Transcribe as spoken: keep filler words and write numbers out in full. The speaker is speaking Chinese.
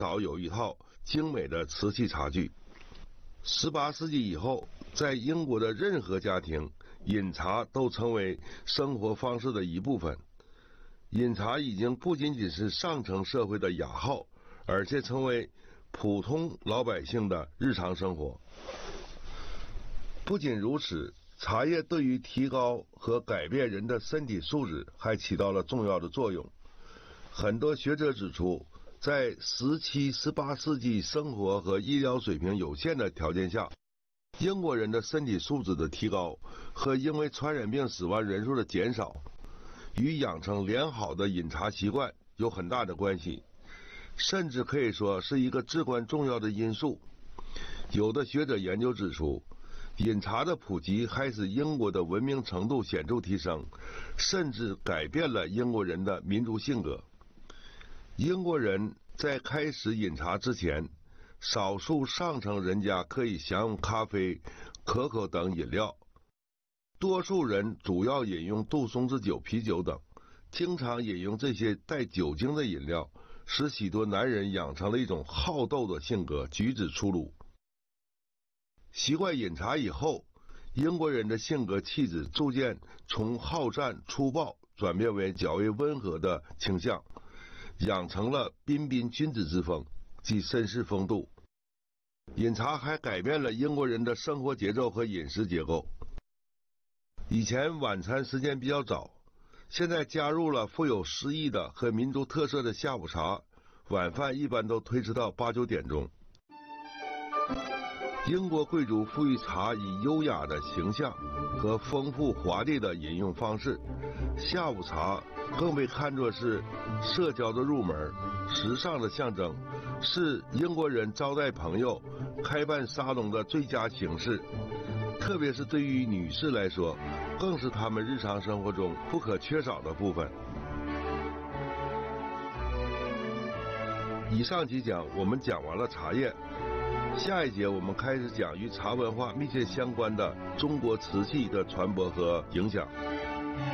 少有一套精美的瓷器茶具。十八世纪以后，在英国的任何家庭，饮茶都成为生活方式的一部分。饮茶已经不仅仅是上层社会的雅号，而且成为普通老百姓的日常生活。不仅如此，茶叶对于提高和改变人的身体素质还起到了重要的作用。很多学者指出，在十七、十八世纪生活和医疗水平有限的条件下，英国人的身体素质的提高和因为传染病死亡人数的减少，与养成良好的饮茶习惯有很大的关系，甚至可以说是一个至关重要的因素。有的学者研究指出，饮茶的普及还使英国的文明程度显著提升，甚至改变了英国人的民族性格。英国人在开始饮茶之前，少数上层人家可以享用咖啡、可可等饮料，多数人主要饮用杜松子酒、啤酒等，经常饮用这些带酒精的饮料，使许多男人养成了一种好斗的性格，举止粗鲁。习惯饮茶以后，英国人的性格气质逐渐从好战粗暴转变为较为温和的倾向，养成了彬彬君子之风，即绅士风度。饮茶还改变了英国人的生活节奏和饮食结构。以前晚餐时间比较早，现在加入了富有诗意的和民族特色的下午茶，晚饭一般都推迟到八九点钟。英国贵族赋予茶以优雅的形象和丰富华丽的饮用方式，下午茶更被看作是社交的入门、时尚的象征，是英国人招待朋友、开办沙龙的最佳形式。特别是对于女士来说，更是她们日常生活中不可缺少的部分。以上几讲我们讲完了茶叶，下一节我们开始讲与茶文化密切相关的中国瓷器的传播和影响。